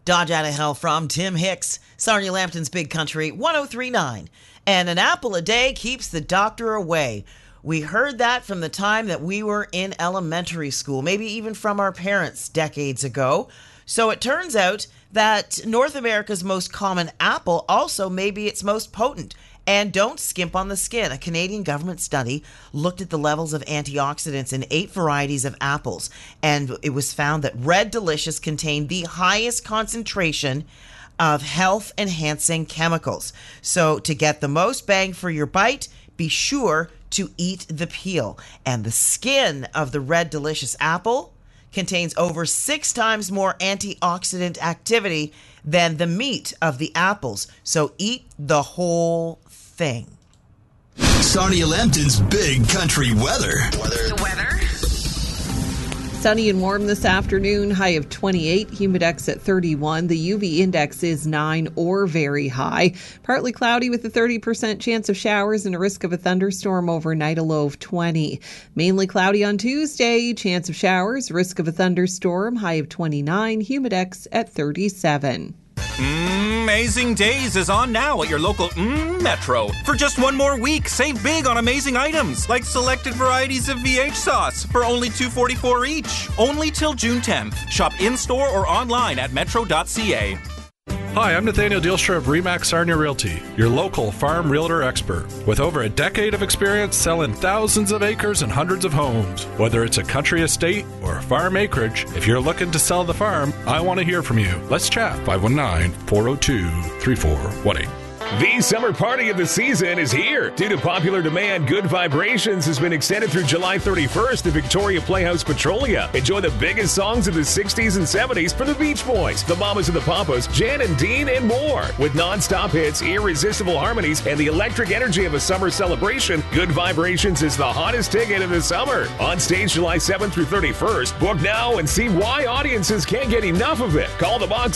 Dodge Out of Hell from Tim Hicks, Sarnia Lambton's Big Country 103.9. And an apple a day keeps the doctor away. We heard that from the time that we were in elementary school, maybe even from our parents decades ago. So it turns out that North America's most common apple also may be its most potent. And don't skimp on the skin. A Canadian government study looked at the levels of antioxidants in 8 varieties of apples, and it was found that Red Delicious contained the highest concentration of health-enhancing chemicals. So to get the most bang for your bite, be sure to eat the peel. And the skin of the Red Delicious apple contains over 6 times more antioxidant activity than the meat of the apples. So eat the whole thing. Sarnia Lambton's Big Country weather. The weather. Sunny and warm this afternoon, high of 28, humidex at 31. The UV index is 9 or very high. Partly cloudy with a 30% chance of showers and a risk of a thunderstorm overnight, a low of 20. Mainly cloudy on Tuesday, chance of showers, risk of a thunderstorm, high of 29, humidex at 37. Amazing Days is on now at your local Metro. For just one more week, save big on amazing items like selected varieties of VH sauce for only $2.44 each. Only till June 10th. Shop in-store or online at metro.ca. Hi, I'm Nathaniel Dielstra of RE/MAX Sarnia Realty, your local farm realtor expert. With over a decade of experience selling thousands of acres and hundreds of homes. Whether it's a country estate or farm acreage, if you're looking to sell the farm, I want to hear from you. Let's chat. 519-402-3418. The summer party of the season is here. Due to popular demand, Good Vibrations has been extended through July 31st at Victoria Playhouse Petrolia. Enjoy the biggest songs of the 60s and 70s for the Beach Boys, the Mamas and the Papas, Jan and Dean, and more. With non-stop hits, irresistible harmonies, and the electric energy of a summer celebration, Good Vibrations is the hottest ticket of the summer. On stage July 7th through 31st. Book now and see why audiences can't get enough of it. Call the box